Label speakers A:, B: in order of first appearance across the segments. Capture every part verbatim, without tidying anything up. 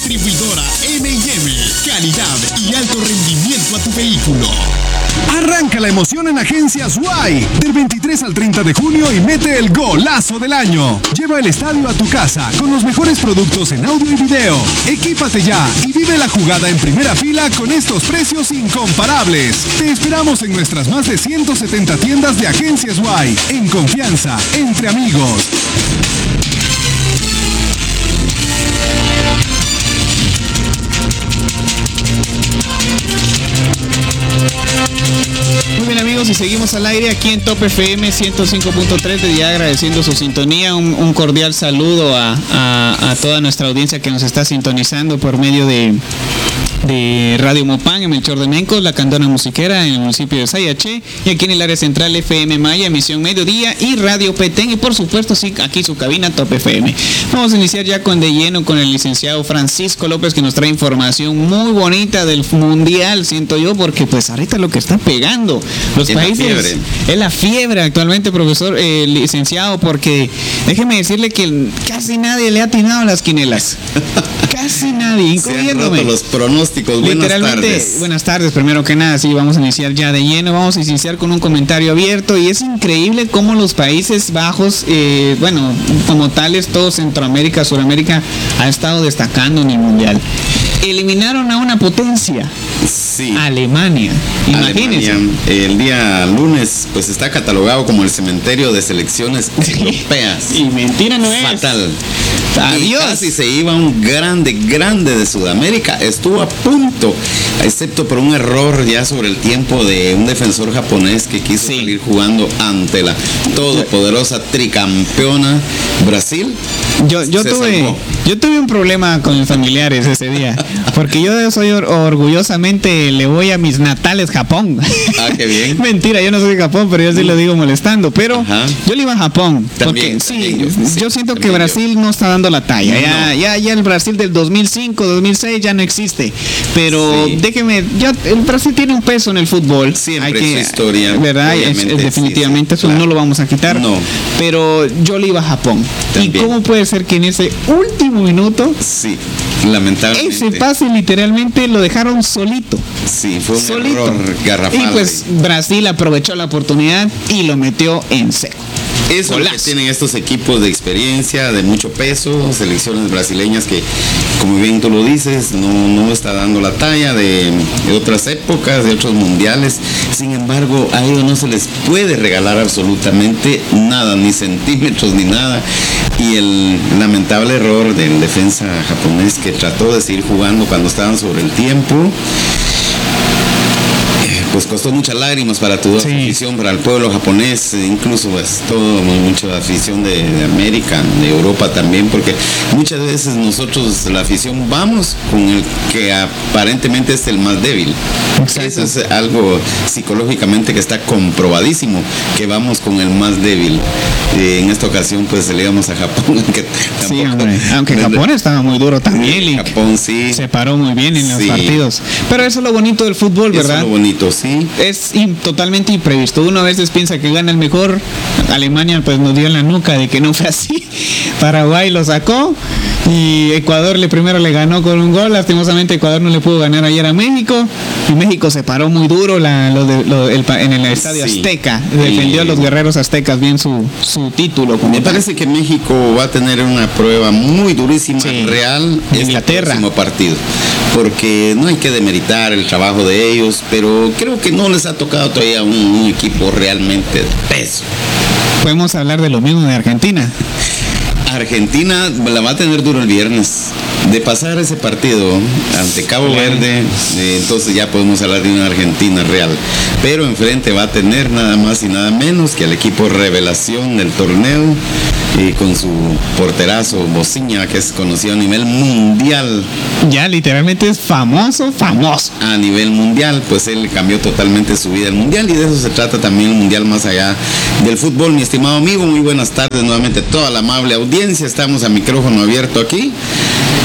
A: Distribuidora eme y eme. Calidad y alto rendimiento a tu vehículo.
B: Arranca la emoción en Agencias Y del veintitrés al treinta de junio y mete el golazo del año. Lleva el estadio a tu casa con los mejores productos en audio y video. Equípate ya y vive la jugada en primera fila con estos precios incomparables. Te esperamos en nuestras más de ciento setenta tiendas de Agencias Y. En confianza, entre amigos.
C: Muy bien, amigos, y seguimos al aire aquí en Top F M ciento cinco punto tres. De día agradeciendo su sintonía, un, un cordial saludo a, a, a toda nuestra audiencia que nos está sintonizando por medio de de Radio Mopán en Melchor de Mencos, La Candona Musiquera en el municipio de Sayaché, y aquí en el área central F M Maya, emisión mediodía, y Radio Petén, y por supuesto sí, aquí su cabina Top F M. Vamos a iniciar ya con de lleno con el licenciado Francisco López, que nos trae información muy bonita del mundial, siento yo, porque pues ahorita lo que está pegando los
D: es
C: países
D: la fiebre.
C: es la fiebre actualmente, profesor, eh, licenciado, porque déjeme decirle que casi nadie le ha atinado a las quinelas. Casi nadie, incluyéndome.
D: Se han roto los pronósticos. Buenas
C: Literalmente,
D: tardes.
C: Buenas tardes, primero que nada, sí, vamos a iniciar ya de lleno, vamos a iniciar con un comentario abierto, y es increíble cómo los Países Bajos, eh, bueno, como tales, todo Centroamérica, Suramérica, ha estado destacando en el Mundial. Eliminaron a una potencia,
D: Sí.
C: Alemania, imagínense.
D: Alemania, el día lunes, pues está catalogado como el cementerio de selecciones europeas.
C: Y mentira no es.
D: Fatal.
C: Adiós.
D: Y casi se iba un grande, grande de Sudamérica. Estuvo a punto, excepto por un error ya sobre el tiempo de un defensor japonés que quiso
C: Sí.
D: salir jugando ante la todopoderosa tricampeona Brasil.
C: Yo, yo
D: Se
C: tuve
D: salvó.
C: yo tuve un problema con mis familiares ese día, porque yo soy or- orgullosamente le voy a mis natales Japón.
D: Ah, qué bien.
C: Mentira, yo no soy de Japón, pero yo sí lo digo molestando, pero
D: Ajá.
C: yo le iba a Japón,
D: También,
C: porque sí,
D: también yo,
C: yo,
D: sí,
C: siento que
D: también
C: Brasil no está dando la talla. Ya,
D: No.
C: ya, ya el Brasil del dos mil cinco, dos mil seis ya no existe. Pero
D: Sí.
C: déjeme, ya el Brasil tiene un peso en el fútbol.
D: Siempre
C: Hay que,
D: su historia,
C: ¿verdad? Es-
D: obviamente,
C: es definitivamente
D: sí, sí,
C: eso
D: claro.
C: no lo vamos a quitar.
D: No.
C: Pero yo le iba a Japón.
D: También.
C: ¿Y cómo puede ser que en ese último minuto
D: Sí, lamentablemente.
C: ese pase literalmente lo dejaron solito?
D: Sí, fue un
C: Solito.
D: error garrafal.
C: Y pues Brasil aprovechó la oportunidad y lo metió en seco.
D: Eso es lo que
C: Golazo.
D: tienen estos equipos de experiencia, de mucho peso, selecciones brasileñas que, como bien tú lo dices, no, no está dando la talla de, de otras épocas, de otros mundiales. Sin embargo, a ellos no se les puede regalar absolutamente nada, ni centímetros, ni nada. Y el lamentable error del defensa japonés que trató de seguir jugando cuando estaban sobre el tiempo, pues costó muchas lágrimas para toda
C: Sí.
D: la afición, para el pueblo japonés, e incluso pues todo, mucha afición de, de América, de Europa también, porque muchas veces nosotros, la afición, vamos con el que aparentemente es el más débil.
C: Exacto.
D: Eso es algo psicológicamente que está comprobadísimo, que vamos con el más débil. Eh, en esta ocasión pues le íbamos a Japón, que
C: Sí,
D: tampoco-
C: hombre. Aunque Japón estaba muy duro también, Lick.
D: Japón sí.
C: Se paró muy bien en los
D: Sí.
C: partidos. Pero eso es lo bonito del fútbol,
D: Eso es
C: ¿verdad?
D: lo bonito, sí.
C: Es im- totalmente imprevisto. Uno a veces piensa que gana el mejor. Alemania pues nos dio en la nuca de que no fue así. Paraguay lo sacó y Ecuador le primero le ganó con un gol. Lastimosamente Ecuador no le pudo ganar ayer a México, y México se paró muy duro la, lo de- lo- el pa- en el estadio
D: Sí.
C: Azteca. Defendió a los guerreros aztecas bien su, su título. Como
D: Me
C: tal.
D: parece que México va a tener una prueba muy durísima,
C: Sí.
D: real,
C: De
D: este
C: Inglaterra.
D: próximo partido, porque no hay que demeritar el trabajo de ellos, pero creo que no les ha tocado todavía un, un equipo realmente de peso.
C: Podemos hablar de lo mismo de Argentina.
D: Argentina la va a tener duro el viernes. De pasar ese partido ante Cabo Verde, eh, entonces ya podemos hablar de una Argentina real. Pero enfrente va a tener nada más y nada menos que al equipo revelación del torneo, y con su porterazo Bociña, que es conocido a nivel mundial.
C: Ya literalmente es famoso, famoso.
D: A nivel mundial, pues él cambió totalmente su vida al mundial, y de eso se trata también el mundial, más allá del fútbol. Mi estimado amigo, muy buenas tardes nuevamente, toda la amable audiencia. Estamos a micrófono abierto aquí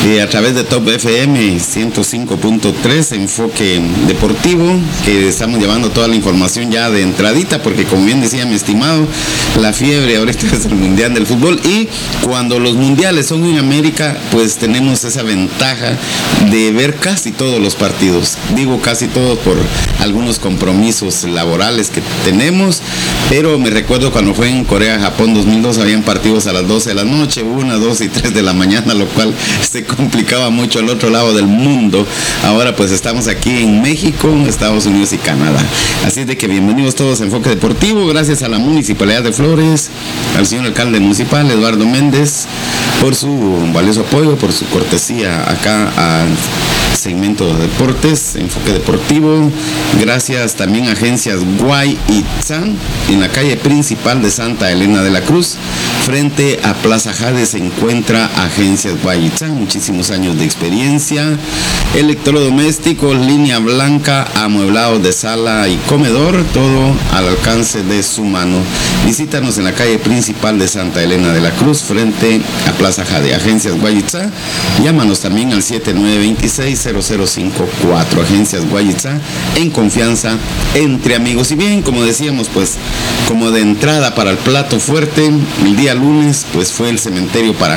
D: eh, a través de Top F M ciento cinco punto tres, Enfoque Deportivo, que estamos llevando toda la información ya de entradita, porque como bien decía mi estimado, la fiebre ahorita es el Mundial del Fútbol, y cuando los mundiales son en América, pues tenemos esa ventaja de ver casi todos los partidos. Digo casi todos por algunos compromisos laborales que tenemos, pero me recuerdo cuando fue en Corea, Japón dos mil dos, habían partidos a las doce de la noche, una, dos y tres de la mañana, lo cual se complicaba mucho al otro lado del mundo. Ahora pues estamos aquí en México, Estados Unidos y Canadá. Así de que bienvenidos todos a Enfoque Deportivo, gracias a la Municipalidad de Flores, al señor alcalde municipal, Eduardo Méndez, por su valioso apoyo, por su cortesía acá a segmento de deportes, Enfoque Deportivo. Gracias también a Agencias Guay Itzá, en la calle principal de Santa Elena de la Cruz, frente a Plaza Jade, se encuentra Agencias Guay Itzá, muchísimos años de experiencia. Electrodomésticos, línea blanca, amueblados de sala y comedor, todo al alcance de su mano. Visítanos en la calle principal de Santa Elena de la Cruz, frente a Plaza Jade, Agencias Guay Itzá. Llámanos también al siete nueve dos seis, cero cero cinco cuatro. Agencias Guay Itzá, en confianza entre amigos. Y bien, como decíamos, pues como de entrada para el plato fuerte, el día lunes pues fue el cementerio para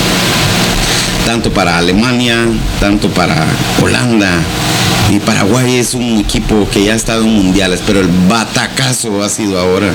D: tanto para Alemania, tanto para Holanda. Y Paraguay es un equipo que ya ha estado en mundiales, pero el batacazo ha sido ahora,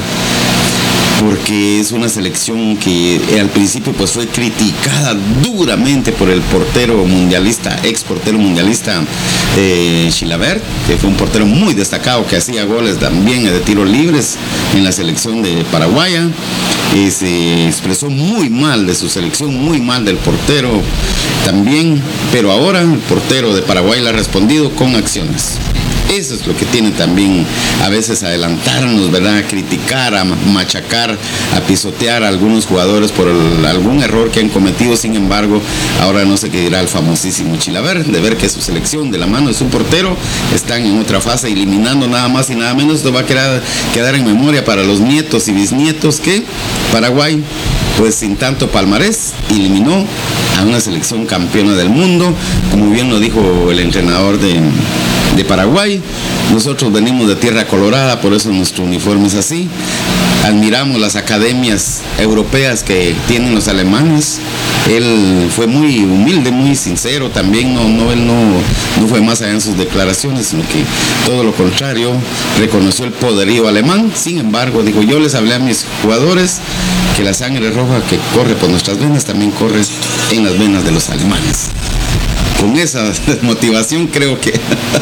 D: porque es una selección que al principio pues fue criticada duramente por el portero mundialista, ex portero mundialista eh, Chilavert, que fue un portero muy destacado, que hacía goles también de tiros libres en la selección de paraguaya, y se expresó muy mal de su selección, muy mal del portero también, pero ahora el portero de Paraguay le ha respondido con acciones. Eso es lo que tiene también a veces adelantarnos, ¿verdad? A criticar, a machacar, a pisotear a algunos jugadores por el, algún error que han cometido. Sin embargo, ahora no sé qué dirá el famosísimo Chilavert, de ver que su selección de la mano de su portero están en otra fase, eliminando nada más y nada menos. Esto va a quedar, quedar en memoria para los nietos y bisnietos que Paraguay, pues sin tanto palmarés, eliminó a una selección campeona del mundo, como bien lo dijo el entrenador de, de Paraguay. Nosotros venimos de tierra colorada, por eso nuestro uniforme es así. Admiramos las academias europeas que tienen los alemanes. Él fue muy humilde, muy sincero también, no, no, él no, no fue más allá en sus declaraciones, sino que todo lo contrario, reconoció el poderío alemán. Sin embargo, digo, yo les hablé a mis jugadores que la sangre roja que corre por nuestras venas también corre en las venas de los alemanes. Con esa motivación creo que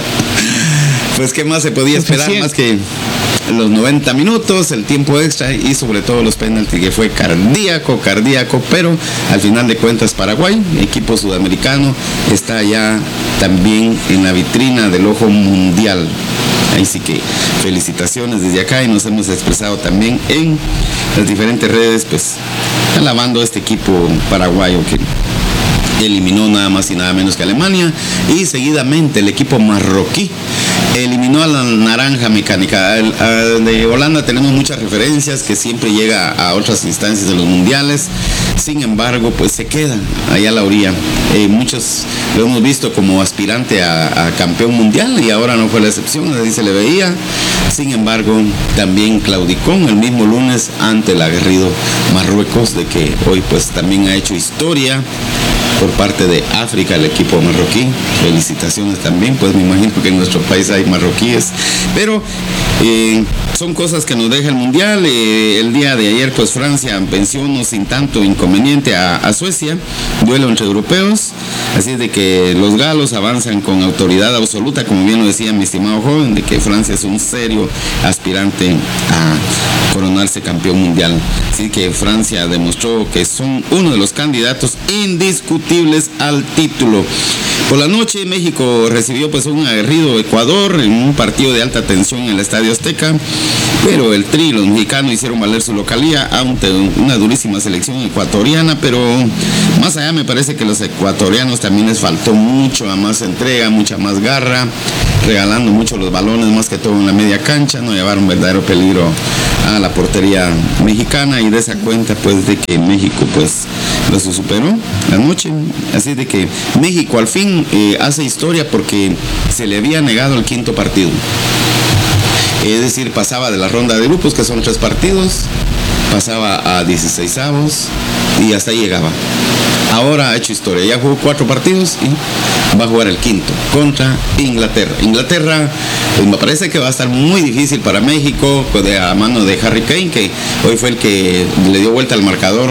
D: pues qué más se podía esperar, más que los noventa minutos, el tiempo extra y sobre todo los penaltis, que fue cardíaco, cardíaco, pero al final de cuentas Paraguay, equipo sudamericano, está ya también en la vitrina del ojo mundial. Ahí sí que felicitaciones desde acá, y nos hemos expresado también en las diferentes redes, pues alabando a este equipo paraguayo que eliminó nada más y nada menos que Alemania, y seguidamente el equipo marroquí eliminó a la Naranja Mecánica. El, a, de Holanda tenemos muchas referencias, que siempre llega a otras instancias de los mundiales. Sin embargo, pues se queda allá a la orilla. Eh, muchos lo hemos visto como aspirante a, a campeón mundial, y ahora no fue la excepción, así se le veía. Sin embargo, también claudicó el mismo lunes ante el aguerrido Marruecos, de que hoy pues también ha hecho historia por parte de África, el equipo marroquí. Felicitaciones también, pues me imagino que en nuestro país hay marroquíes, pero eh, son cosas que nos deja el mundial. Eh, el día de ayer pues Francia venció no sin tanto inconveniente a, a Suecia, duelo entre europeos, así de que los galos avanzan con autoridad absoluta, como bien lo decía mi estimado joven, de que Francia es un serio aspirante a coronarse campeón mundial. Así que Francia demostró que son uno de los candidatos indiscutibles al título. Por la noche México recibió pues un aguerrido Ecuador en un partido de alta tensión en el Estadio Azteca, pero el Tri, los mexicanos hicieron valer su localía ante una durísima selección ecuatoriana, pero más allá me parece que los ecuatorianos también les faltó mucho a más entrega, mucha más garra, regalando mucho los balones, más que todo en la media cancha, no llevaron verdadero peligro a la portería mexicana, y de esa cuenta pues de que México pues los superó anoche. Así de que México al fin eh, hace historia porque se le había negado el quinto partido. Es decir, pasaba de la ronda de grupos, que son tres partidos, pasaba a dieciseisavos y hasta ahí llegaba. Ahora ha hecho historia, ya jugó cuatro partidos y va a jugar el quinto contra Inglaterra. Inglaterra, pues me parece que va a estar muy difícil para México, pues de a mano de Harry Kane, que hoy fue el que le dio vuelta al marcador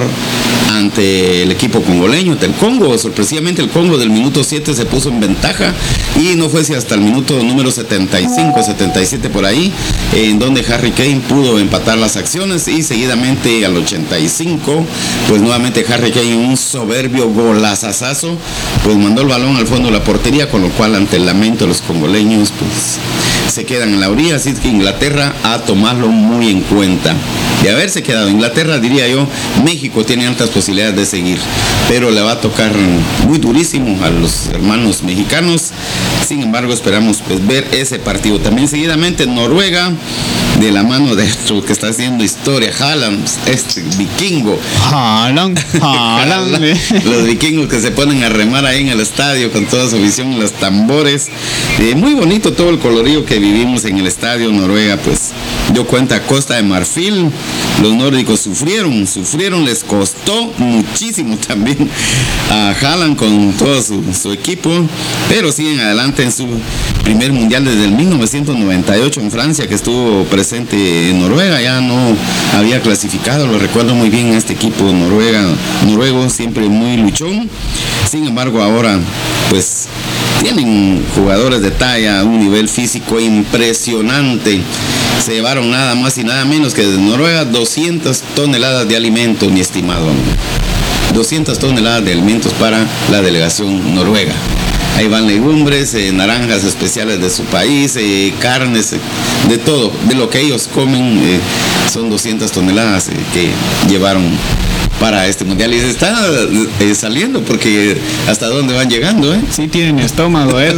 D: ante el equipo congoleño, el Congo. Sorpresivamente el Congo del minuto siete se puso en ventaja y no fue si hasta el minuto número setenta y cinco, setenta y siete por ahí, en donde Harry Kane pudo empatar las acciones, y seguidamente al ochenta y cinco, pues nuevamente Harry Kane, un soberbio golazazazo, pues mandó el balón al fondo de la portería, con lo cual ante el lamento de los congoleños pues se quedan en la orilla. Así que Inglaterra a tomarlo muy en cuenta. De haberse quedado Inglaterra, diría yo, México tiene altas posibilidades de seguir, pero le va a tocar muy durísimo a los hermanos mexicanos. Sin embargo, esperamos pues ver ese partido. También seguidamente Noruega, de la mano de esto que está haciendo historia, Haaland, este vikingo.
C: Haaland, Haaland.
D: Los vikingos que se ponen a remar ahí en el estadio con toda su visión, los tambores. Eh, muy bonito todo el colorío que vivimos en el estadio. Noruega pues dio cuenta a Costa de Marfil. Los nórdicos sufrieron, sufrieron, les costó muchísimo también a Haaland con todo su, su equipo, pero siguen adelante en su primer mundial desde el mil novecientos noventa y ocho en Francia, que estuvo presente en Noruega. Ya no había clasificado, lo recuerdo muy bien, este equipo Noruega, noruego, siempre muy luchón. Sin embargo, ahora pues tienen jugadores de talla, un nivel físico impresionante. Se llevaron nada más y nada menos que desde Noruega doscientas toneladas de alimentos, mi estimado. doscientas toneladas de alimentos para la delegación noruega. Ahí van legumbres, eh, naranjas especiales de su país, eh, carnes, eh, de todo, de lo que ellos comen. Eh, son doscientas toneladas eh, que llevaron para este mundial, y se está eh, saliendo, porque hasta dónde van llegando, ¿eh?
C: Sí tienen estómago, ¿eh?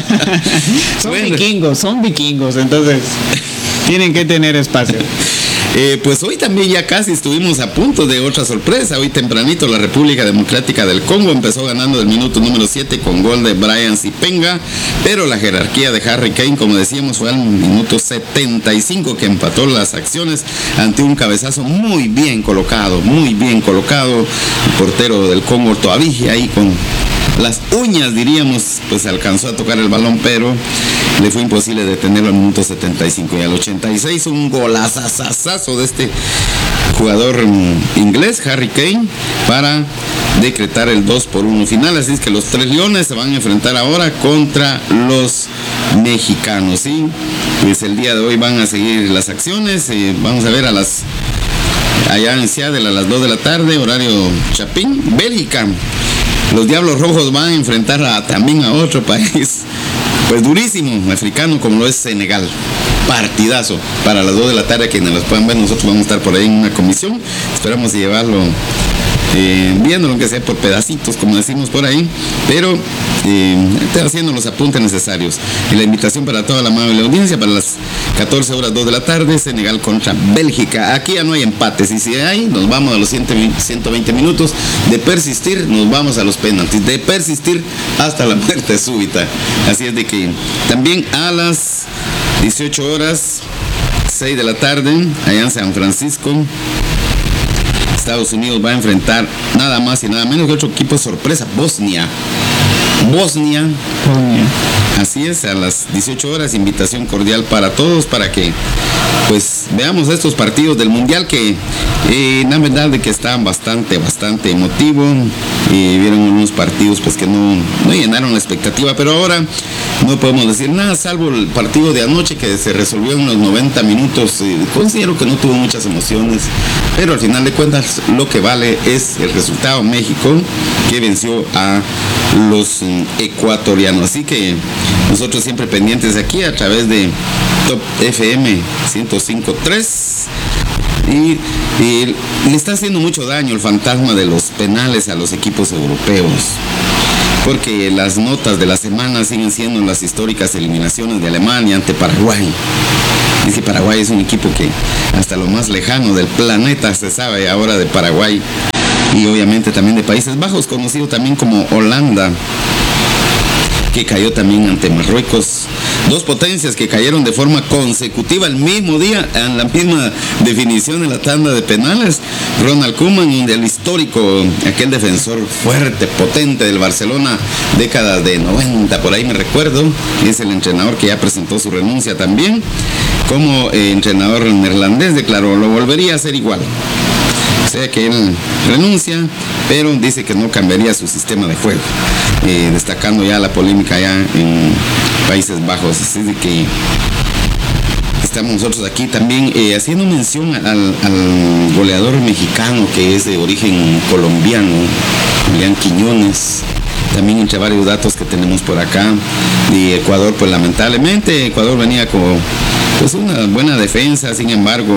C: Son
D: Bueno.
C: vikingos, son vikingos, entonces tienen que tener espacio.
D: Eh, pues hoy también ya casi estuvimos a punto de otra sorpresa. Hoy tempranito la República Democrática del Congo empezó ganando del minuto número siete con gol de Brian Zipenga, pero la jerarquía de Harry Kane, como decíamos, fue al minuto setenta y cinco que empató las acciones ante un cabezazo muy bien colocado, muy bien colocado. El portero del Congo todavía ahí con las uñas, diríamos, pues alcanzó a tocar el balón, pero le fue imposible detenerlo al minuto setenta y cinco. Y al ochenta y seis un golazazazazo de este jugador inglés, Harry Kane, para decretar el dos por uno final. Así es que los tres leones se van a enfrentar ahora contra los mexicanos, ¿sí? Pues el día de hoy van a seguir las acciones. Eh, vamos a ver a las allá en Seattle a las dos de la tarde, horario Chapín, Bélgica. Los Diablos Rojos van a enfrentar a, también a otro país, pues durísimo, africano, como lo es Senegal. Partidazo para las dos de la tarde, quienes los puedan ver. Nosotros vamos a estar por ahí en una comisión. Esperamos llevarlo, eh, viéndolo que sea por pedacitos, como decimos por ahí, pero eh, haciendo los apuntes necesarios. Y la invitación para toda la amable audiencia para las catorce horas, dos de la tarde, Senegal contra Bélgica. Aquí ya no hay empates, y si hay, nos vamos a los ciento veinte minutos. De persistir, nos vamos a los penaltis. De persistir hasta la muerte súbita. Así es de que también a las dieciocho horas, seis de la tarde, allá en San Francisco, Estados Unidos va a enfrentar nada más y nada menos que otro equipo sorpresa, Bosnia. Bosnia.
C: Bosnia.
D: Así es, a las dieciocho horas, invitación cordial para todos, para que pues veamos estos partidos del mundial, que eh, la verdad de que estaban bastante, bastante emotivos. Eh, vieron unos partidos pues que no, no llenaron la expectativa, pero ahora no podemos decir nada, salvo el partido de anoche que se resolvió en los noventa minutos. Eh, considero que no tuvo muchas emociones, pero al final de cuentas lo que vale es el resultado. México que venció a los eh, ecuatorianos. Así que nosotros siempre pendientes aquí a través de Top F M ciento cinco punto tres. Y, y le está haciendo mucho daño el fantasma de los penales a los equipos europeos, porque las notas de la semana siguen siendo las históricas eliminaciones de Alemania ante Paraguay. Es que Paraguay es un equipo que hasta lo más lejano del planeta se sabe ahora de Paraguay, y obviamente también de Países Bajos, conocido también como Holanda, que cayó también ante Marruecos. Dos potencias que cayeron de forma consecutiva el mismo día en la misma definición de la tanda de penales. Ronald Koeman, el histórico, aquel defensor fuerte, potente del Barcelona, décadas de noventa, por ahí me recuerdo, es el entrenador que ya presentó su renuncia también. Como eh, entrenador neerlandés declaró, lo volvería a hacer igual. O sea que él renuncia, pero dice que no cambiaría su sistema de juego, eh, destacando ya la polémica ya en Países Bajos. Así de que estamos nosotros aquí también eh, haciendo mención al, al goleador mexicano que es de origen colombiano, Julián Quiñones. También entre varios datos que tenemos por acá. Y Ecuador, pues lamentablemente, Ecuador venía con pues una buena defensa, sin embargo,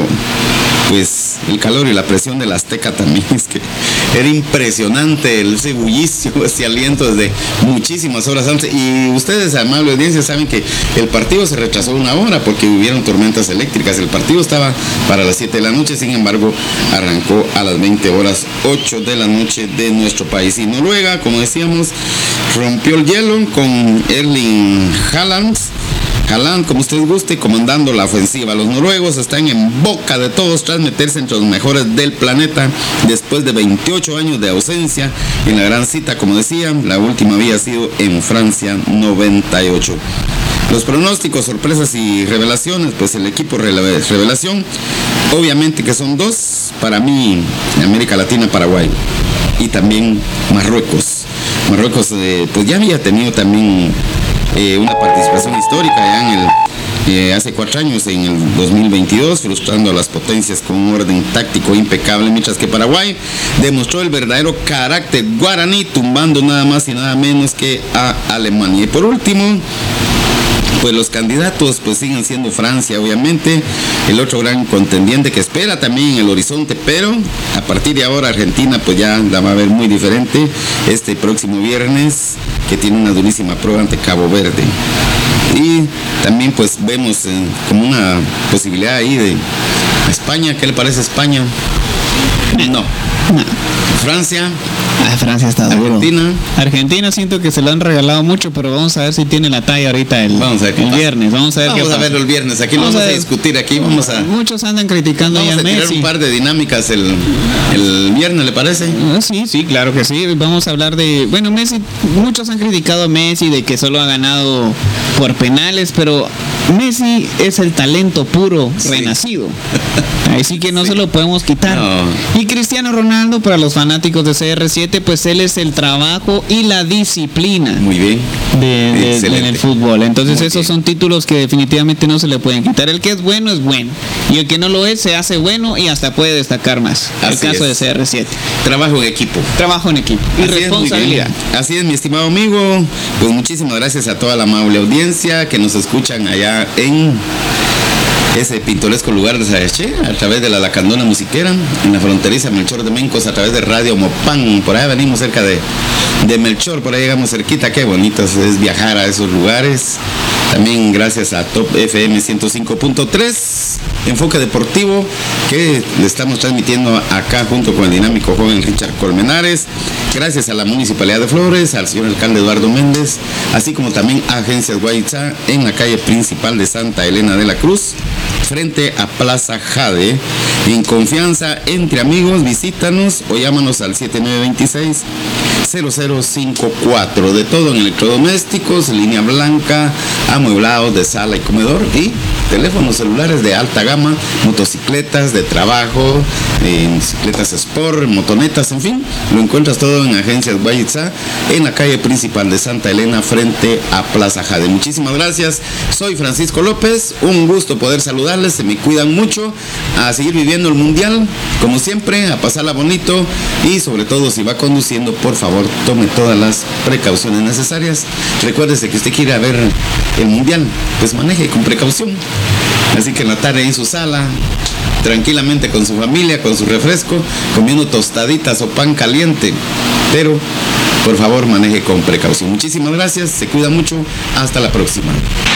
D: pues el calor y la presión del Azteca también, es que era impresionante el, ese bullicio, ese aliento desde muchísimas horas antes. Y ustedes, amable audiencia, saben que el partido se retrasó una hora porque hubieron tormentas eléctricas. El partido estaba para las siete de la noche, sin embargo, arrancó a las veinte horas, ocho de la noche de nuestro país. Y Noruega, como decíamos, rompió el hielo con Erling Haaland. Haaland, como usted guste, comandando la ofensiva. Los noruegos están en boca de todos tras meterse entre los mejores del planeta después de veintiocho años de ausencia en la gran cita, como decía. La última había sido en Francia, noventa y ocho. Los pronósticos, sorpresas y revelaciones, pues el equipo revelación, obviamente que son dos, para mí, en América Latina, Paraguay y también Marruecos. Marruecos, eh, pues ya había tenido también Eh, una participación histórica ya en el, eh, hace cuatro años, en el dos mil veintidós, frustrando a las potencias con un orden táctico impecable, mientras que Paraguay demostró el verdadero carácter guaraní, tumbando nada más y nada menos que a Alemania. Y por último, pues los candidatos pues siguen siendo Francia, obviamente, el otro gran contendiente que espera también en el horizonte, pero a partir de ahora Argentina pues ya la va a ver muy diferente este próximo viernes, que tiene una durísima prueba ante Cabo Verde. Y también pues vemos eh, como una posibilidad ahí de España. ¿Qué le parece España? No.
C: No.
D: Francia.
C: Ah, Francia está duro.
D: Argentina.
C: Argentina siento que se lo han regalado mucho, pero vamos a ver si tiene la talla ahorita el,
D: vamos a ver
C: el viernes. Vamos a ver
D: vamos
C: qué
D: a
C: pasa.
D: verlo el viernes. Aquí vamos, vamos a, a discutir. Aquí vamos a.
C: Muchos andan criticando
D: vamos
C: ya
D: a tirar
C: Messi.
D: un par de dinámicas el, el viernes, ¿le parece?
C: Ah, sí, sí, claro que sí. Vamos a hablar de. Bueno, Messi. Muchos han criticado a Messi de que solo ha ganado por penales, pero Messi es el talento puro, sí, renacido. Así que no sí. se lo podemos quitar. No. Y Cristiano Ronaldo, para los fanáticos de C R siete, pues él es el trabajo y la disciplina.
D: Muy bien.
C: De, de, de, en el fútbol. Entonces Muy esos bien. son títulos que definitivamente no se le pueden quitar. El que es bueno es bueno. Y el que no lo es se hace bueno y hasta puede destacar más. Así el caso es. de C R siete.
D: Trabajo en equipo.
C: Trabajo en equipo. Y
D: Así
C: responsabilidad.
D: Es, Así es, mi estimado amigo. Pues muchísimas gracias a toda la amable audiencia que nos escuchan allá en ese pintoresco lugar de Sayaché, a través de la Lacandona Musiquera, en la fronteriza Melchor de Mencos, a través de Radio Mopán. Por ahí venimos cerca de, de Melchor, por ahí llegamos cerquita. Qué bonito es viajar a esos lugares. También gracias a Top F M ciento cinco punto tres, Enfoque Deportivo, que le estamos transmitiendo acá junto con el dinámico joven Richard Colmenares. Gracias a la Municipalidad de Flores, al señor alcalde Eduardo Méndez, así como también a Agencias Guaychá en la calle principal de Santa Elena de la Cruz, frente a Plaza Jade. En confianza, entre amigos, visítanos o llámanos al siete nueve dos seis cero cero cinco cuatro. De todo en electrodomésticos, línea blanca, amueblados de sala y comedor y teléfonos celulares de alta gama, motocicletas de trabajo, eh, bicicletas sport, motonetas, en fin, lo encuentras todo en Agencias Guayitza, en la calle principal de Santa Elena, frente a Plaza Jade. Muchísimas gracias, soy Francisco López, un gusto poder saludarles, se me cuidan mucho, a seguir viviendo el mundial, como siempre, a pasarla bonito y sobre todo si va conduciendo, por favor, tome todas las precauciones necesarias. Recuérdese que usted quiere ver el mundial, pues maneje con precaución. Así que en la tarde en su sala, tranquilamente con su familia, con su refresco, comiendo tostaditas o pan caliente, pero por favor maneje con precaución. Muchísimas gracias, se cuida mucho, hasta la próxima.